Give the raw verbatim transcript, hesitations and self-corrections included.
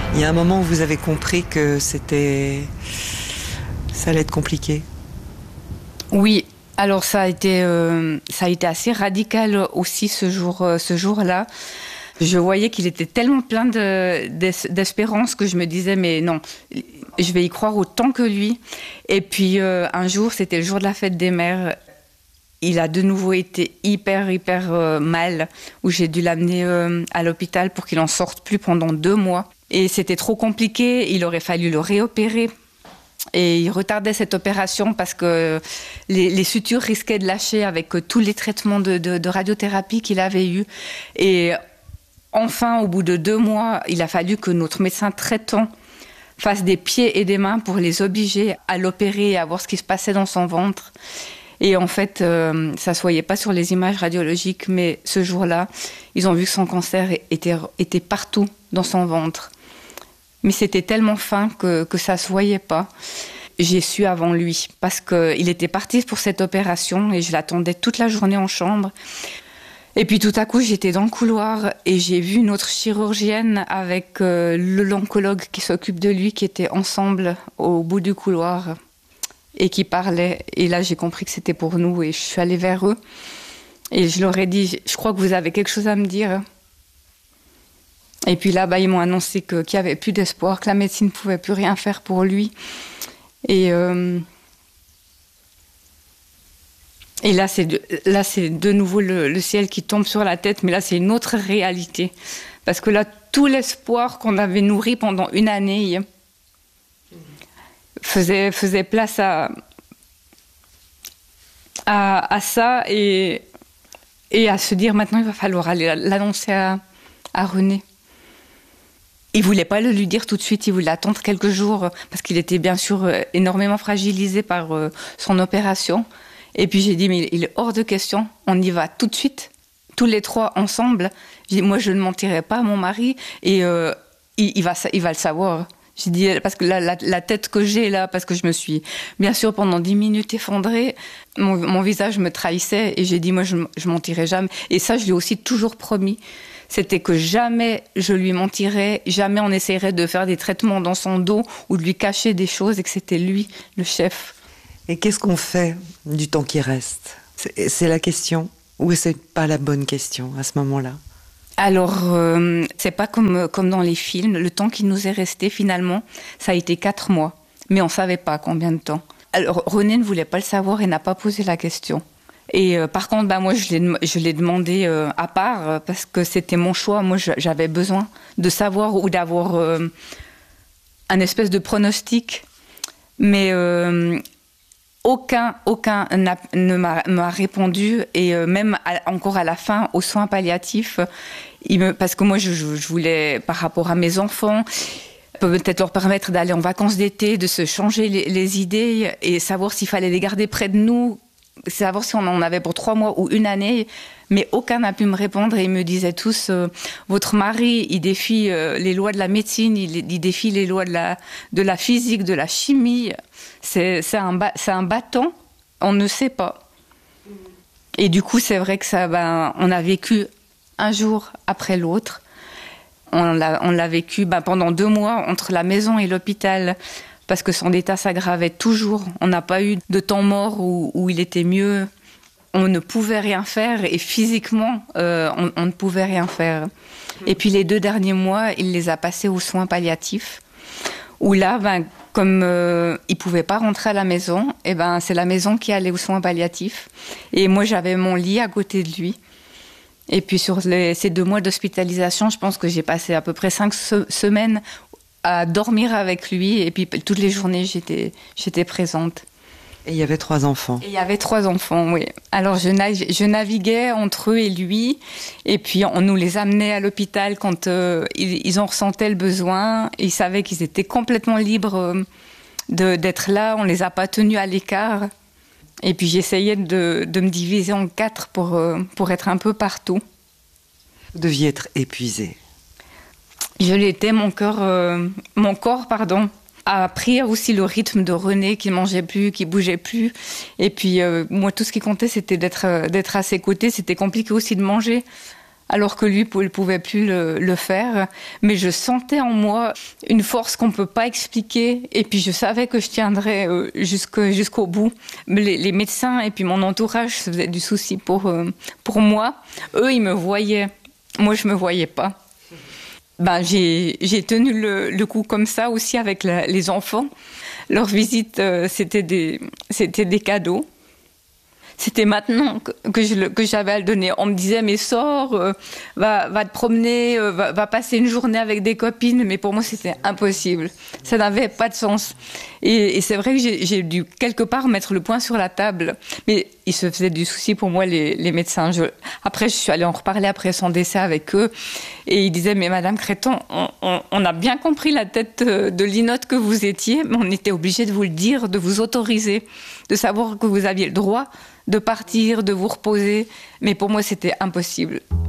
Il y a un moment où vous avez compris que c'était... ça allait être compliqué. Oui, alors ça a été, euh, ça a été assez radical aussi ce jour, euh, ce jour-là. Je voyais qu'il était tellement plein de, d'espérance que je me disais, mais non, je vais y croire autant que lui. Et puis euh, un jour, c'était le jour de la fête des mères. Il a de nouveau été hyper, hyper euh, mal, où j'ai dû l'amener euh, à l'hôpital pour qu'il en sorte plus pendant deux mois. Et c'était trop compliqué, il aurait fallu le réopérer. Et il retardait cette opération parce que les, les sutures risquaient de lâcher avec euh, tous les traitements de, de, de radiothérapie qu'il avait eus. Et enfin, au bout de deux mois, il a fallu que notre médecin traitant fasse des pieds et des mains pour les obliger à l'opérer et à voir ce qui se passait dans son ventre. Et en fait, euh, ça ne se voyait pas sur les images radiologiques, mais ce jour-là, ils ont vu que son cancer était, était partout dans son ventre. Mais c'était tellement fin que, que ça ne se voyait pas. J'ai su avant lui, parce qu'il était parti pour cette opération et je l'attendais toute la journée en chambre. Et puis tout à coup, j'étais dans le couloir et j'ai vu une autre chirurgienne avec euh, l'oncologue qui s'occupe de lui, qui étaient ensemble au bout du couloir et qui parlaient. Et là, j'ai compris que c'était pour nous et je suis allée vers eux. Et je leur ai dit, je crois que vous avez quelque chose à me dire. Et puis là, bah, ils m'ont annoncé que, qu'il n'y avait plus d'espoir, que la médecine ne pouvait plus rien faire pour lui. Et, euh, et là, c'est de, là, c'est de nouveau le, le ciel qui tombe sur la tête, mais là, c'est une autre réalité. Parce que là, tout l'espoir qu'on avait nourri pendant une année faisait, faisait place à, à, à ça et, et à se dire maintenant, il va falloir aller l'annoncer à, à René. Il ne voulait pas le lui dire tout de suite, il voulait attendre quelques jours parce qu'il était bien sûr énormément fragilisé par son opération. Et puis j'ai dit, mais il est hors de question, on y va tout de suite, tous les trois ensemble. J'ai dit, moi je ne mentirai pas à mon mari et euh, il, il, va, il va le savoir. J'ai dit, parce que la, la, la tête que j'ai là, parce que je me suis bien sûr pendant dix minutes effondrée, mon, mon visage me trahissait et j'ai dit, moi je ne mentirai jamais. Et ça je lui ai aussi toujours promis. C'était que jamais je lui mentirais, jamais on essaierait de faire des traitements dans son dos ou de lui cacher des choses et que c'était lui, le chef. Et qu'est-ce qu'on fait du temps qui reste ? c'est, c'est la question ou c'est pas la bonne question à ce moment-là ? Alors, euh, c'est pas comme, comme dans les films. Le temps qui nous est resté finalement, ça a été quatre mois. Mais on ne savait pas combien de temps. Alors, René ne voulait pas le savoir et n'a pas posé la question. Et euh, par contre, bah, moi, je l'ai, je l'ai demandé euh, à part euh, parce que c'était mon choix. Moi, je, j'avais besoin de savoir ou d'avoir euh, un espèce de pronostic. Mais euh, aucun, aucun n'a, ne m'a, m'a répondu. Et euh, même à, encore à la fin, aux soins palliatifs, il me, parce que moi, je, je voulais, par rapport à mes enfants, peut-être leur permettre d'aller en vacances d'été, de se changer les, les idées et savoir s'il fallait les garder près de nous, savoir si on en avait pour trois mois ou une année, mais aucun n'a pu me répondre et ils me disaient tous euh, votre mari, il défie euh, les lois de la médecine, il, il défie les lois de la, de la physique, de la chimie, c'est, c'est, un, c'est un bâton, on ne sait pas. Et du coup, c'est vrai que ça, ben, on a vécu un jour après l'autre. On l'a, on l'a vécu ben, pendant deux mois entre la maison et l'hôpital, parce que son état s'aggravait toujours. On n'a pas eu de temps mort où, où il était mieux. On ne pouvait rien faire et physiquement, euh, on, on ne pouvait rien faire. Et puis les deux derniers mois, il les a passés aux soins palliatifs, où là, ben, comme euh, il ne pouvait pas rentrer à la maison, et ben, c'est la maison qui allait aux soins palliatifs. Et moi, j'avais mon lit à côté de lui. Et puis sur les, ces deux mois d'hospitalisation, je pense que j'ai passé à peu près cinq se- semaines à dormir avec lui. Et puis toutes les journées, j'étais, j'étais présente. Et il y avait trois enfants. Et il y avait trois enfants, oui. Alors je, nav- je naviguais entre eux et lui. Et puis on nous les amenait à l'hôpital quand euh, ils, ils en ressentaient le besoin. Ils savaient qu'ils étaient complètement libres euh, de, d'être là. On ne les a pas tenus à l'écart. Et puis j'essayais de, de me diviser en quatre pour, euh, pour être un peu partout. Vous deviez être épuisée. Je l'étais, mon corps, euh, mon corps pardon, a pris aussi le rythme de René qui ne mangeait plus, qui ne bougeait plus. Et puis euh, moi, tout ce qui comptait, c'était d'être, d'être à ses côtés. C'était compliqué aussi de manger alors que lui ne pouvait plus le, le faire. Mais je sentais en moi une force qu'on ne peut pas expliquer. Et puis je savais que je tiendrais euh, jusqu'au, jusqu'au bout. Mais les, les médecins et puis mon entourage se faisaient du souci pour, euh, pour moi. Eux, ils me voyaient. Moi, je ne me voyais pas. Ben, j'ai, j'ai tenu le, le coup comme ça aussi avec la, les enfants. Leur visite, euh, c'était des, c'était des cadeaux. C'était maintenant que, que, je, que j'avais à le donner. On me disait, mais sors, euh, va, va te promener, euh, va, va passer une journée avec des copines. Mais pour moi, c'était impossible. Ça n'avait pas de sens. Et, et c'est vrai que j'ai, j'ai dû quelque part mettre le poing sur la table. Mais ils se faisaient du souci pour moi, les, les médecins. Je, après, je suis allée en reparler après son décès avec eux. Et ils disaient, mais Madame Créton, on, on, on a bien compris la tête de Linotte que vous étiez, mais on était obligé de vous le dire, de vous autoriser, de savoir que vous aviez le droit de partir, de vous reposer. Mais pour moi, c'était impossible.